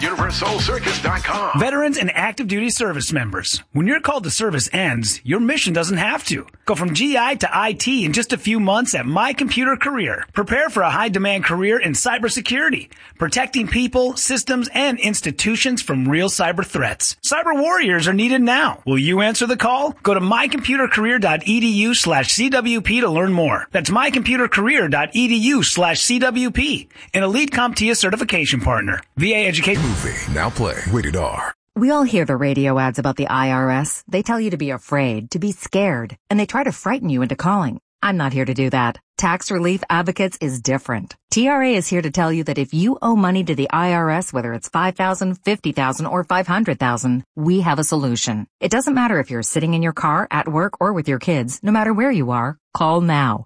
UniversalCircus.com. Veterans and active duty service members. When your call to service ends, your mission doesn't have to. Go from GI to IT in just a few months at My Computer Career. Prepare for a high-demand career in cybersecurity, protecting people, systems, and institutions from real cyber threats. Cyber warriors are needed now. Will you answer the call? Go to mycomputercareer.edu/CWP to learn more. That's mycomputercareer.edu/CWP. An Elite CompTIA certification partner. VA Education. Movie now play. Rated R. We all hear the radio ads about the IRS. They tell you to be afraid, to be scared, and they try to frighten you into calling. I'm not here to do that. Tax Relief Advocates is different. TRA is here to tell you that if you owe money to the IRS, whether it's $5,000, $50,000, or $500,000, we have a solution. It doesn't matter if you're sitting in your car, at work, or with your kids. No matter where you are, call now.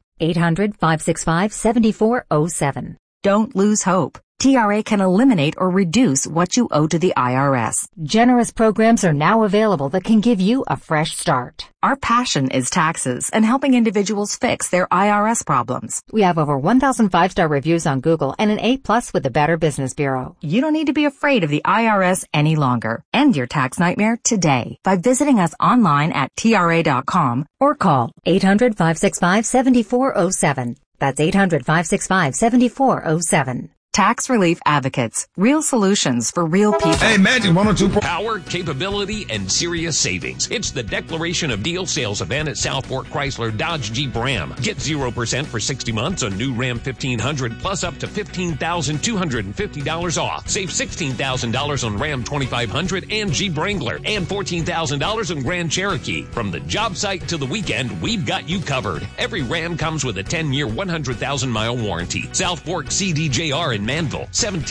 800-565-7407. Don't lose hope. TRA can eliminate or reduce what you owe to the IRS. Generous programs are now available that can give you a fresh start. Our passion is taxes and helping individuals fix their IRS problems. We have over 1,000 5-star reviews on Google and an A+ with the Better Business Bureau. You don't need to be afraid of the IRS any longer. End your tax nightmare today by visiting us online at TRA.com or call 800-565-7407. That's 800-565-7407. Tax Relief Advocates. Real solutions for real people. Hey, Magic 102. Power, capability, and serious savings. It's the Declaration of Deal sales event at Southport Chrysler Dodge Jeep Ram. Get 0% for 60 months on new Ram 1500 plus up to $15,250 off. Save $16,000 on Ram 2500 and Jeep Wrangler and $14,000 on Grand Cherokee. From the job site to the weekend, we've got you covered. Every Ram comes with a 10-year, 100,000-mile warranty. South Fork CDJR in Manville,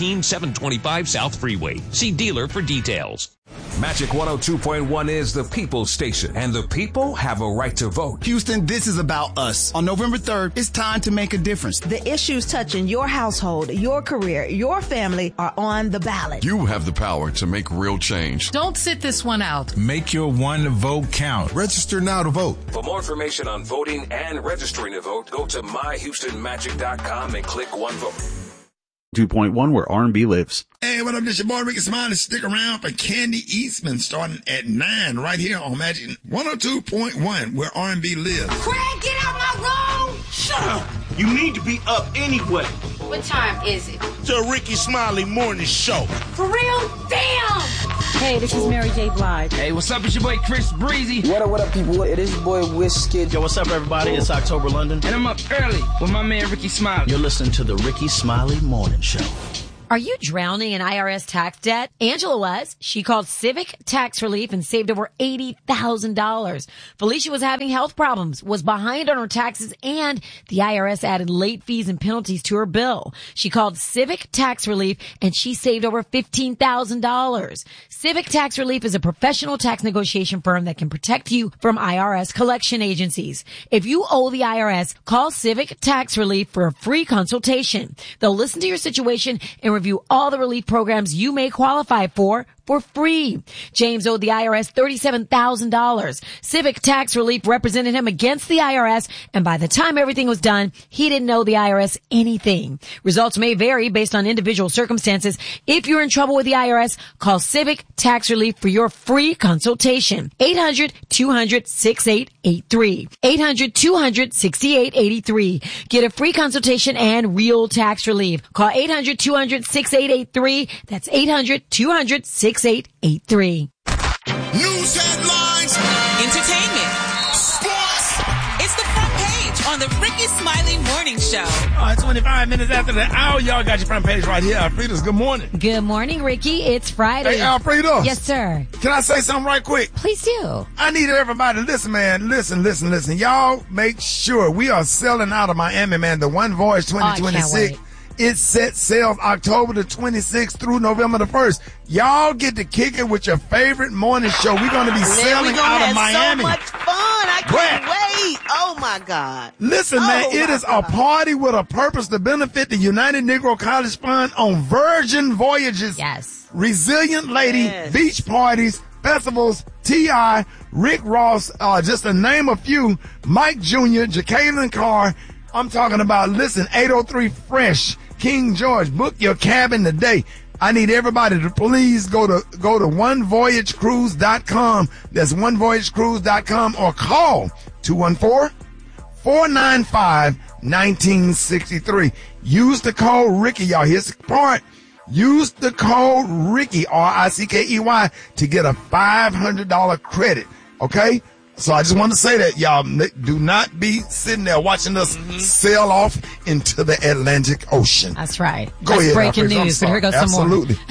17725 South Freeway. See dealer for details. Magic 102.1 is the people's station, and the people have a right to vote. Houston, this is about us. On November 3rd, it's time to make a difference. The issues touching your household, your career, your family are on the ballot. You have the power to make real change. Don't sit this one out. Make your one vote count. Register now to vote. For more information on voting and registering to vote, go to myhoustonmagic.com and click One Vote. 2.1 where R&B lives. Hey, what up? This your boy Ricky Smiley. Stick around for Candy Eastman starting at 9 right here on Magic 102.1 where R&B lives. Craig, get out my room! Shut up! You need to be up anyway. What time is it? The Ricky Smiley Morning Show. For real? Damn! Hey, this is Mary J. Blige. Hey, what's up? It's your boy Chris Breezy. What up, people? It is your boy Wizkid. Yo, what's up, everybody? It's October London. And I'm up early with my man Ricky Smiley. You're listening to the Ricky Smiley Morning Show. Are you drowning in IRS tax debt? Angela was. She called Civic Tax Relief and saved over $80,000. Felicia was having health problems, was behind on her taxes, and the IRS added late fees and penalties to her bill. She called Civic Tax Relief and she saved over $15,000. Civic Tax Relief is a professional tax negotiation firm that can protect you from IRS collection agencies. If you owe the IRS, call Civic Tax Relief for a free consultation. They'll listen to your situation and review all the relief programs you may qualify for free. James owed the IRS $37,000. Civic Tax Relief represented him against the IRS, and by the time everything was done, he didn't owe the IRS anything. Results may vary based on individual circumstances. If you're in trouble with the IRS, call Civic Tax Relief for your free consultation. 800-200-6883. 800-200-6883. Get a free consultation and real tax relief. Call 800-200-6883. That's 800-200-6883. 6883. News headlines, entertainment, sports. It's the front page on the Ricky Smiley Morning Show. All right, 25 minutes after the hour, y'all got your front page right here. Alfreda's, good morning. Good morning, Ricky. It's Friday. Hey, Alfreda. Yes, sir. Can I say something right quick? Please do. I need everybody to listen, man. Listen. Y'all make sure we are selling out of Miami, man. The One Voice 2026. It sets sales October the 26th through November the 1st. Y'all get to kick it with your favorite morning show. We're going to be selling out of Miami. So much fun. I can't wait. Oh, my God. Listen, man, it is a party with a purpose to benefit the United Negro College Fund on Virgin Voyages. Yes. Resilient Lady, beach parties, festivals, T.I., Rick Ross, just to name a few, Mike Jr., Jacqueline Carr. I'm talking about, listen, 803 Fresh, King George. Book your cabin today. I need everybody to please go to onevoyagecruise.com. That's onevoyagecruise.com, or call 214-495-1963. Use the code Ricky, y'all. Here's the part. Use the code Ricky, R-I-C-K-E-Y, to get a $500 credit. Okay? So I just want to say that, y'all. Do not be sitting there watching us sail off into the Atlantic Ocean. That's right. Go That's ahead, breaking news, but here goes some more. Absolutely.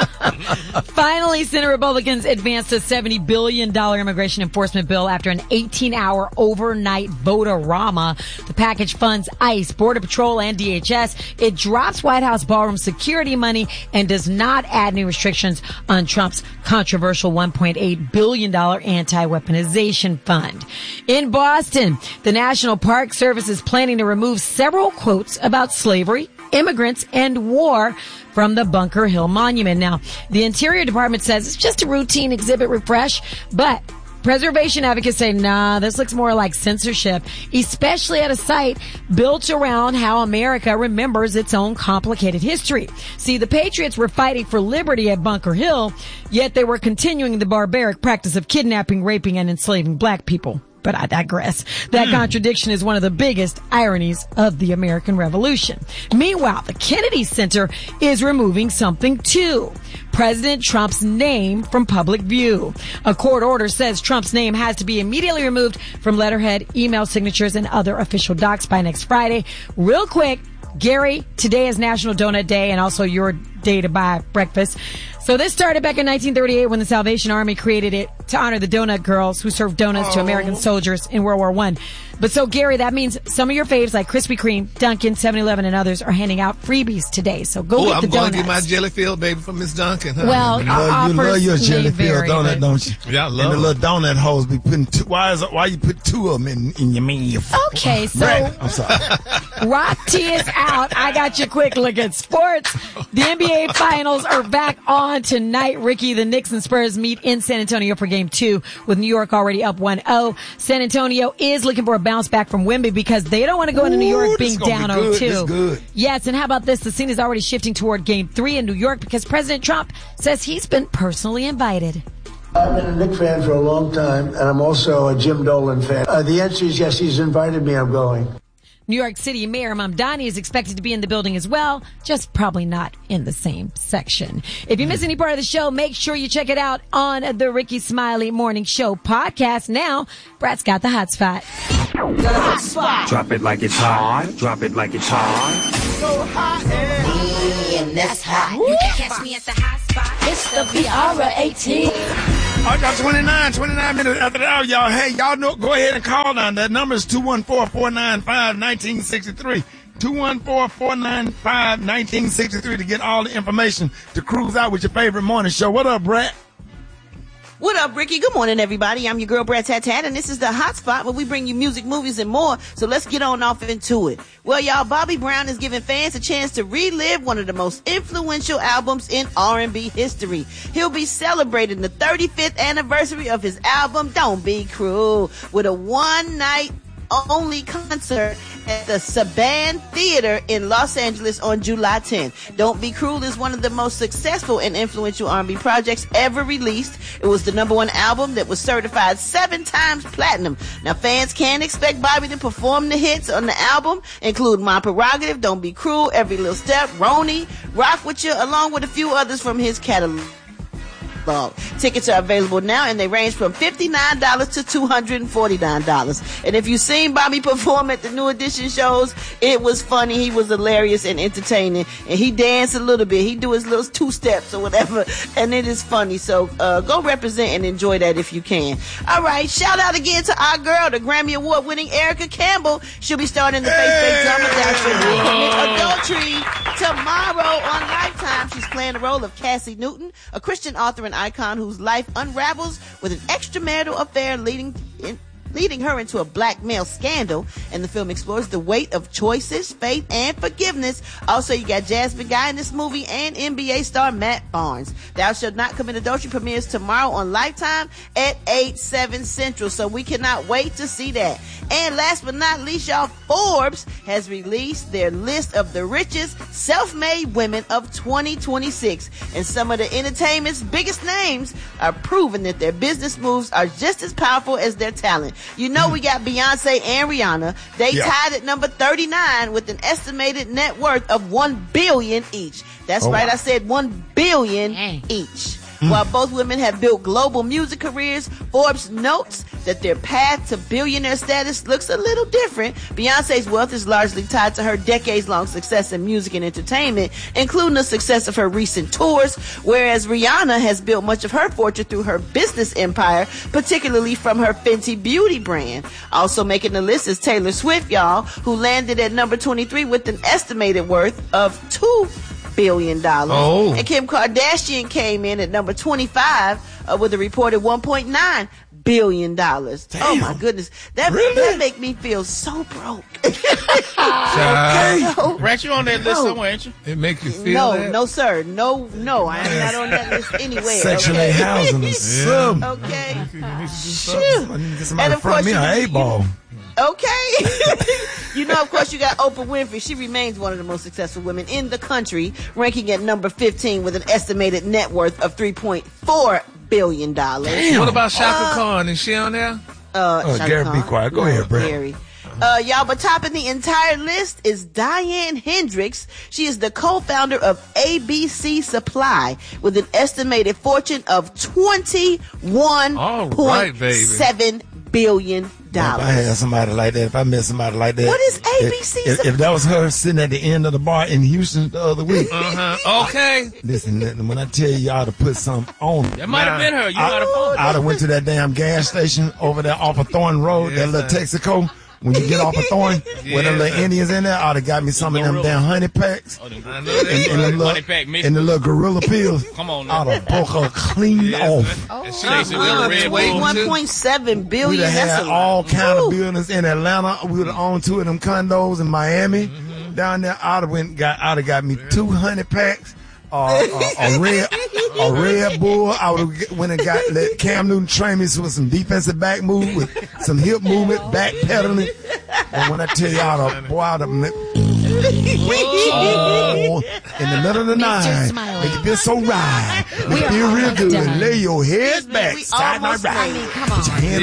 Finally, Senate Republicans advanced a $70 billion immigration enforcement bill after an 18-hour overnight vote-a-rama. The package funds ICE, Border Patrol, and DHS. It drops White House ballroom security money and does not add new restrictions on Trump's controversial $1.8 billion anti-weaponization fund. In Boston, the National Park Service is planning to remove several quotes about slavery, immigrants, and war from the Bunker Hill Monument. Now, the Interior Department says it's just a routine exhibit refresh, but preservation advocates say, nah, this looks more like censorship, especially at a site built around how America remembers its own complicated history. See, the Patriots were fighting for liberty at Bunker Hill, yet they were continuing the barbaric practice of kidnapping, raping, and enslaving black people. But I digress. That contradiction is one of the biggest ironies of the American Revolution. Meanwhile, the Kennedy Center is removing something too. President Trump's name from public view. A court order says Trump's name has to be immediately removed from letterhead, email signatures, and other official docs by next Friday. Real quick, Gary, today is National Donut Day and also your day to buy breakfast. So this started back in 1938 when the Salvation Army created it to honor the donut girls who served donuts to American soldiers in World War I. But so, Gary, that means some of your faves like Krispy Kreme, Dunkin', 7-Eleven, and others are handing out freebies today. So go get the donuts. I'm going to get my jelly filled, baby, from Miss Dunkin'. Huh? Well, you love your jelly filled donut, don't you? Yeah, I love and the little donut holes be putting two. Why you put two of them in your menu? Okay, so I'm sorry. Rock Tea is out. I got your quick look at sports. The NBA Finals are back on tonight. Ricky, the Knicks and Spurs meet in San Antonio for Game 2 with New York already up 1-0. San Antonio is looking for a bounce back from Wemby because they don't want to go into New York being down 0-2. Yes, and how about this? The scene is already shifting toward Game 3 in New York because President Trump says he's been personally invited. I've been a Knicks fan for a long time, and I'm also a Jim Dolan fan. The answer is yes, he's invited me, I'm going. New York City Mayor Mamdani is expected to be in the building as well, just probably not in the same section. If you miss any part of the show, make sure you check it out on the Ricky Smiley Morning Show podcast. Now, Brad's got the hot spot. The hot spot. Drop it like it's hot. Drop it like it's hot. So hot and that's hot. You can catch me at the hot spot. It's the Viara 18. I got 29 minutes after the hour, y'all. Hey, y'all know, go ahead and call down. That number is 214-495-1963. 214-495-1963 to get all the information to cruise out with your favorite morning show. What up, Brett? What up, Ricky? Good morning, everybody. I'm your girl, Brad Tat Tat, and this is the Hot Spot where we bring you music, movies, and more. So let's get on off into it. Well, y'all, Bobby Brown is giving fans a chance to relive one of the most influential albums in R&B history. He'll be celebrating the 35th anniversary of his album, Don't Be Cruel, with a one-night only concert at the Saban Theater in Los Angeles on July 10th. Don't Be Cruel is one of the most successful and influential R&B projects ever released. It was the #1 album that was certified 7 times platinum. Now, fans can expect Bobby to perform the hits on the album, include My Prerogative, Don't Be Cruel, Every Little Step, Roni, Rock With You, along with a few others from his catalog. Tickets are available now, and they range from $59 to $249. And if you've seen Bobby perform at the New Edition shows, it was funny. He was hilarious and entertaining, and he danced a little bit. He do his little 2 steps or whatever, and it is funny. So go represent and enjoy that if you can. All right, shout out again to our girl, the Grammy Award-winning Erica Campbell. She'll be starting the faith-based drama dash for Adultery tomorrow on Lifetime. She's playing the role of Cassie Newton, a Christian author and icon whose life unravels with an extramarital affair leading leading her into a blackmail scandal. And the film explores the weight of choices, faith, and forgiveness. Also, you got Jasmine Guy in this movie and NBA star Matt Barnes. Thou Shalt Not Commit Adultery premieres tomorrow on Lifetime at 8/7 Central. So we cannot wait to see that. And last but not least, y'all, Forbes has released their list of the richest self-made women of 2026. And some of the entertainment's biggest names are proving that their business moves are just as powerful as their talent. You know, we got Beyonce and Rihanna. They tied at number 39 with an estimated net worth of $1 billion each. That's right. Wow. I said $1 billion each. While both women have built global music careers, Forbes notes that their path to billionaire status looks a little different. Beyonce's wealth is largely tied to her decades-long success in music and entertainment, including the success of her recent tours, whereas Rihanna has built much of her fortune through her business empire, particularly from her Fenty Beauty brand. Also making the list is Taylor Swift, y'all, who landed at number 23 with an estimated worth of $2 billion. And Kim Kardashian came in at number 25 with a reported $1.9 billion. Damn. Oh my goodness, that make me feel so broke. Rat, you on that list somewhere, ain't you? It make you feel that? No, sir. No, I am not on that list anywhere. Sexually housing or something. Okay. And of course, me an 8-ball. Okay. You know, of course, you got Oprah Winfrey. She remains one of the most successful women in the country, ranking at number 15 with an estimated net worth of $3.4 billion. Damn. What about Shaka Khan? Is she on there? Gary, be quiet. Go ahead, Brett. Gary. Y'all, but topping the entire list is Diane Hendricks. She is the co-founder of ABC Supply with an estimated fortune of $21.7 billion. If I had somebody like that, if I met somebody like that. What is ABC? If that was her sitting at the end of the bar in Houston the other week. Okay. Listen, when I tell y'all to put something on. That might have been her. You might have phoned. I'd have went to that damn gas station over there off of Thorn Road, that little Texaco. When you get off of Thorn, with them little Indians in there, I'd have got me some of them damn honey packs. And the little gorilla pills. Come on, I'd have broke her clean off. $1.7 billion. We'd have had all kind of buildings in Atlanta. We would have owned 2 of them condos in Miami. Down there, I'd have got me 2 honey packs. A Red Bull. I would have went and let Cam Newton train me with some defensive back move, with some hip movement, back pedaling. And when I tell y'all, boy, I'd have in the middle of the night, make it feel so right. Make it feel real good. Lay your head back, side by right. Put your hands